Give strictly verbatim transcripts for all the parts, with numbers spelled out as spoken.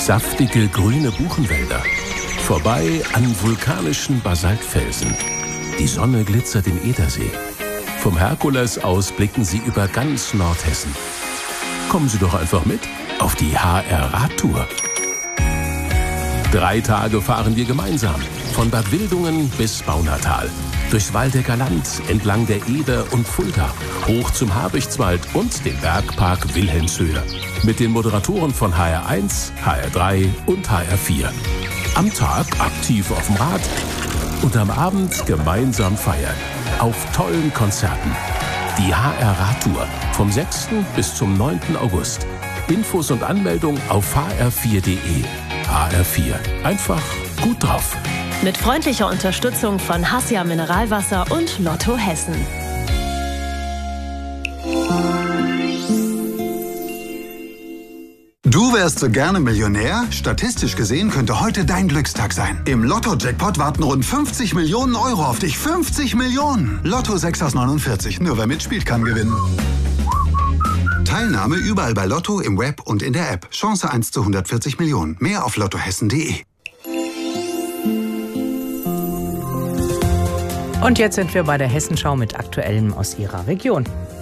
Saftige grüne Buchenwälder. Vorbei an vulkanischen Basaltfelsen. Die Sonne glitzert im Edersee. Vom Herkules aus blicken Sie über ganz Nordhessen. Kommen Sie doch einfach mit auf die H R-Radtour. Drei Tage fahren wir gemeinsam. Von Bad Wildungen bis Baunatal. Durchs Waldecker Land, entlang der Eder und Fulda. Hoch zum Habichtswald und den Bergpark Wilhelmshöhe. Mit den Moderatoren von H R eins, H R drei und H R vier. Am Tag aktiv auf dem Rad und am Abend gemeinsam feiern. Auf tollen Konzerten. Die H R-Radtour vom sechsten bis zum neunten August. Infos und Anmeldung auf h r vier punkt de. H R vier. Einfach gut drauf. Mit freundlicher Unterstützung von Hassia Mineralwasser und Lotto Hessen. Du wärst so gerne Millionär? Statistisch gesehen könnte heute dein Glückstag sein. Im Lotto-Jackpot warten rund fünfzig Millionen Euro auf dich. fünfzig Millionen! Lotto sechs aus neunundvierzig. Nur wer mitspielt, kann gewinnen. Teilnahme überall bei Lotto, im Web und in der App. Chance eins zu hundertvierzig Millionen. Mehr auf lottohessen punkt de. Und jetzt sind wir bei der Hessenschau mit Aktuellem aus Ihrer Region.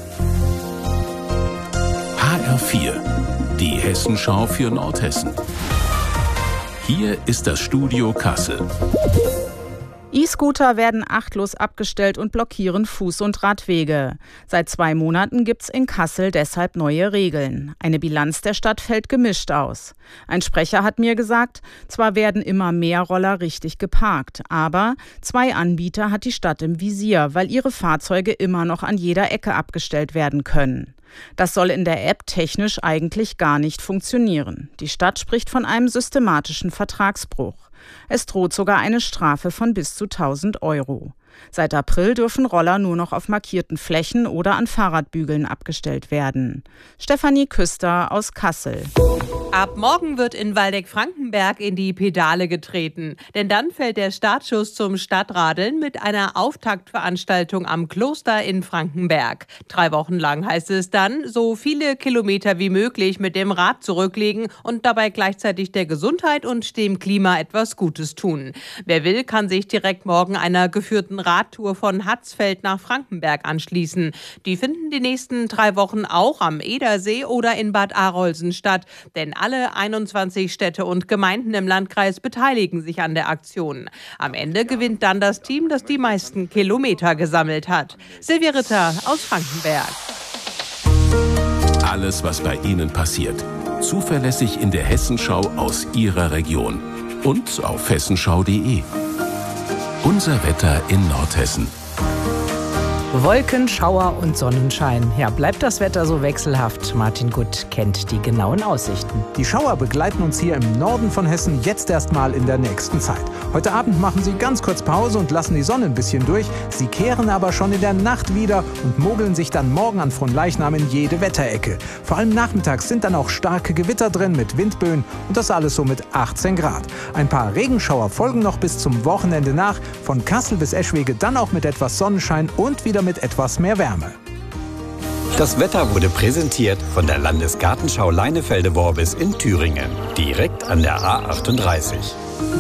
H R vier. Die Hessenschau für Nordhessen. Hier ist das Studio Kassel. E-Scooter werden achtlos abgestellt und blockieren Fuß- und Radwege. Seit zwei Monaten gibt's in Kassel deshalb neue Regeln. Eine Bilanz der Stadt fällt gemischt aus. Ein Sprecher hat mir gesagt, zwar werden immer mehr Roller richtig geparkt, aber zwei Anbieter hat die Stadt im Visier, weil ihre Fahrzeuge immer noch an jeder Ecke abgestellt werden können. Das soll in der App technisch eigentlich gar nicht funktionieren. Die Stadt spricht von einem systematischen Vertragsbruch. Es droht sogar eine Strafe von bis zu tausend Euro. Seit April dürfen Roller nur noch auf markierten Flächen oder an Fahrradbügeln abgestellt werden. Stefanie Küster aus Kassel. Ab morgen wird in Waldeck-Frankenberg in die Pedale getreten. Denn dann fällt der Startschuss zum Stadtradeln mit einer Auftaktveranstaltung am Kloster in Frankenberg. Drei Wochen lang heißt es dann, so viele Kilometer wie möglich mit dem Rad zurücklegen und dabei gleichzeitig der Gesundheit und dem Klima etwas Gutes tun. Wer will, kann sich direkt morgen einer geführten Radtour von Hatzfeld nach Frankenberg anschließen. Die finden die nächsten drei Wochen auch am Edersee oder in Bad Arolsen statt. Denn alle einundzwanzig Städte und Gemeinden im Landkreis beteiligen sich an der Aktion. Am Ende gewinnt dann das Team, das die meisten Kilometer gesammelt hat. Silvia Ritter aus Frankenberg. Alles, was bei Ihnen passiert. Zuverlässig in der Hessenschau aus Ihrer Region. Und auf hessenschau punkt de. Unser Wetter in Nordhessen. Wolken, Schauer und Sonnenschein. Ja, bleibt das Wetter so wechselhaft? Martin Gutt kennt die genauen Aussichten. Die Schauer begleiten uns hier im Norden von Hessen jetzt erstmal in der nächsten Zeit. Heute Abend machen sie ganz kurz Pause und lassen die Sonne ein bisschen durch. Sie kehren aber schon in der Nacht wieder und mogeln sich dann morgen an Fronleichnam in jede Wetterecke. Vor allem nachmittags sind dann auch starke Gewitter drin mit Windböen und das alles so mit achtzehn Grad. Ein paar Regenschauer folgen noch bis zum Wochenende nach. Von Kassel bis Eschwege dann auch mit etwas Sonnenschein und wieder mit etwas mehr Wärme. Das Wetter wurde präsentiert von der Landesgartenschau Leinefelde-Worbis in Thüringen, direkt an der A achtunddreißig.